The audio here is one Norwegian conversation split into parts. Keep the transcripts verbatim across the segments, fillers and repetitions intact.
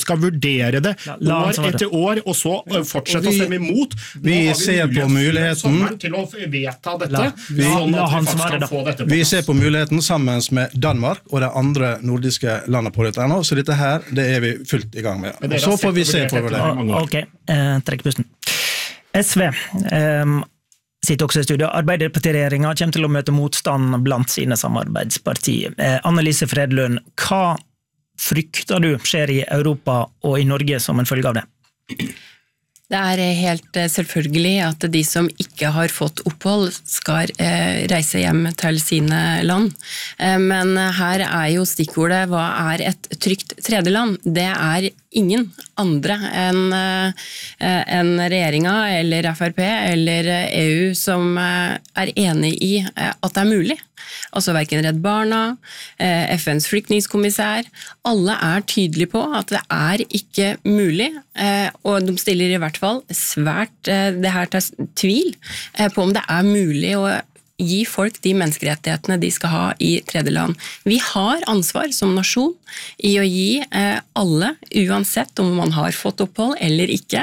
skal vurdere det år etter år, og så fortsette å stemme imot. Vi ser på muligheten til å vedta dette, la, vi, sånn at vi faktisk kan få dette på. Vi ser på muligheten sammen med Danmark og de andre nordiske landene på dette nå, så dette her, det er vi fullt i gang med. Og så får vi se på det. Ok, eh, trekk pusten. S V eh, sitter også i studio. Arbeiderpartiregjeringen kommer til å møte motstand blant sine samarbeidspartier. Eh, Annelise Fredlund, hva frykter du skjer i Europa og i Norge som en følge av det? Det er helt selvfølgelig at de som ikke har fått opphold skal reise hjem til sine land. Men her er jo stikkordet, hva er et trygt tredjeland? Det er ingen andre enn en regjeringen eller F R P eller E U som er enig i at det er mulig. Altså hverken Redd Barna, F N's flyktningskommissær, alle er tydelige på at det er ikke mulig, og de stiller i hvert fall svært det her til tvil på om det er mulig å gi folk de menneskerettighetene de skal ha i tredjeland. Vi har ansvar som nasjon i å gi alle, uansett om man har fått opphold eller ikke,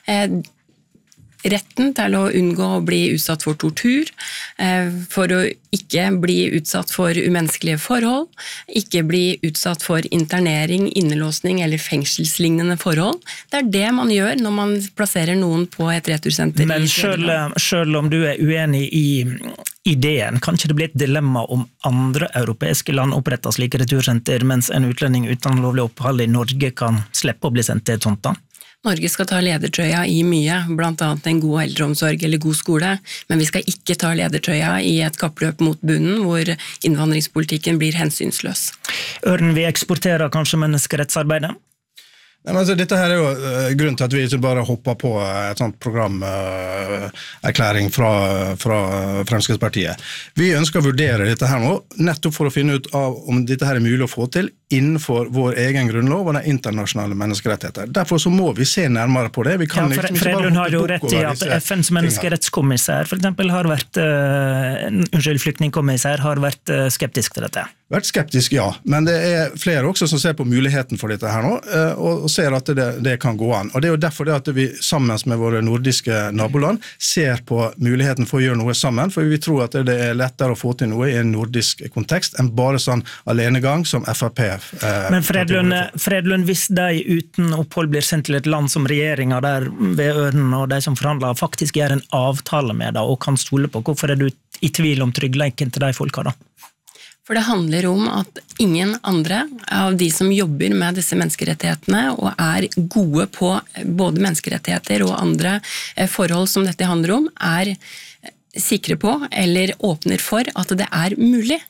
retten til å unngå å bli utsatt for tortur, for å ikke bli utsatt for umenneskelige forhold, ikke bli utsatt for internering, innelåsning eller fengselslignende forhold. Det er det man gjør når man plasserer noen på et retursenter. Men selv, selv om du er uenig i ideen, kan ikke det bli et dilemma om andre europeiske land oppretter slike retursenter, mens en utlending uten lovlig opphold i Norge kan slippe å bli sendt til et sånt da? Norge skal ta ledertrøya i mye, blant annet en god eldreomsorg eller god skole, men vi skal ikke ta ledertrøya i et kappløp mot bunnen, hvor innvandringspolitikken blir hensynsløs. Ørn, vi eksporterer kanskje menneskerettsarbeidet? Nei, men altså, dette her er jo uh, grunnen til at vi ikke bare hopper på et sånt programerklæring uh, fra, fra Fremskrittspartiet. Vi ønsker å vurdere dette her nå, nettopp for å finne ut av om dette her er mulig å få til innenfor vår egen grunnlov og den internasjonale menneskerettigheter. Derfor så må vi se nærmere på det. Vi kan ja, Fredlund har jo rett i at F N's menneskerettskommissær for eksempel har vært, uh, unnskyld, flyktningkommissær har vært uh, skeptisk til dette. Vært skeptisk, ja. Men det er flere også som ser på muligheten for dette her nå, uh, og ser at det, det kan gå an. Og det er jo derfor det at vi sammen med våre nordiske naboland ser på muligheten for å gjøre noe sammen, for vi tror at det er lettere å få til noe i en nordisk kontekst enn bare sånn alenegang som F R P. Eh, Men Fredlund, Fredlund, hvis de uten opphold blir sendt til et land som regjeringen der ved Ørnen og de som forhandler faktisk gjør en avtale med det og kan stole på, hvorfor er du i tvil om tryggleiken til de folka da? For det handler om at ingen andre av de som jobber med disse menneskerettighetene og er gode på både menneskerettigheter og andre forhold som dette handler om, er sikre på eller åpner for at det er mulig.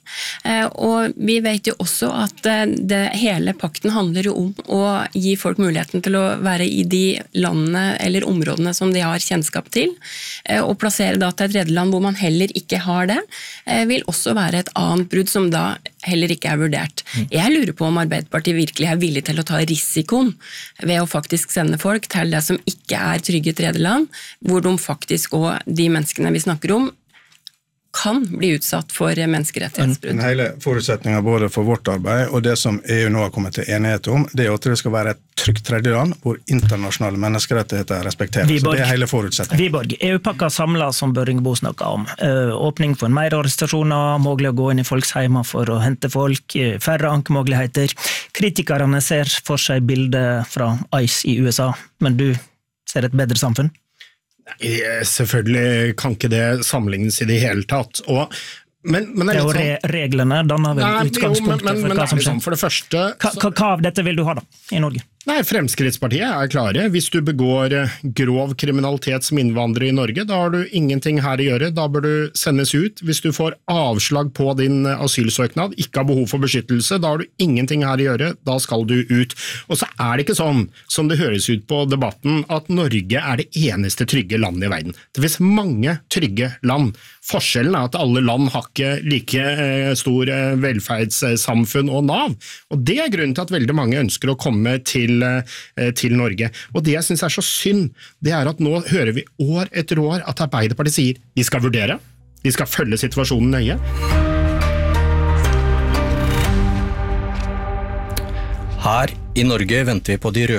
Og vi vet jo også at det, hele pakten handler om å gi folk muligheten til å være i de landene eller områdene som de har kjennskap til, og plassere da til et tredjeland hvor man heller ikke har det, vil også være et annet brudd som da heller ikke er vurdert. Jeg lurer på om Arbeiderpartiet virkelig er villig til å ta risikoen ved å faktisk sende folk til det som ikke er trygge tredjeland, hvor de faktisk og de menneskene vi snakker om kan bli utsatt for menneskerettighetsbrudd. En hele forutsetningen både for vårt arbeid og det som E U nå har kommet til enighet om, det er at det skal være et trygt tredjeland hvor internasjonale menneskerettigheter respekteres. Så det er hele forutsetningen. Viborg, E U-pakka samlet som Børringbo snakket om. Åpning for mer arrestasjoner, mulig å gå inn i folks heimer for å hente folk, færre ankemuligheter. Kritikerne ser for seg bildet fra ICE i U S A, men du ser et bedre samfunn? Selvfølgelig kan ikke det sammenlignes i det hele tatt, og Men, men det er jo re reglene, danner vel utgangspunktet men, men, for hva som skjer. Liksom, for det første... Hva, hva av dette vil du ha da, i Norge? Nei, Fremskrittspartiet er klare. Hvis du begår grov kriminalitet som innvandrer i Norge, da har du ingenting her å gjøre. Da bør du sendes ut. Hvis du får avslag på din asylsøknad, ikke har behov for beskyttelse, da har du ingenting her å gjøre. Da skal du ut. Og så er det ikke sånn, som det høres ut på debatten, at Norge er det eneste trygge landet i verden. Det finnes mange trygge land. Forskjellen er at alle land har ikke like stor velferdssamfunn og Nav. Og det er grunnen til at veldig mange ønsker å komme til til Norge. Og det jeg synes er så synd, det er at nå hører vi år etter år at Arbeiderpartiet sier de skal vurdere, de skal følge situasjonen nøye. Her i Norge venter vi på de røde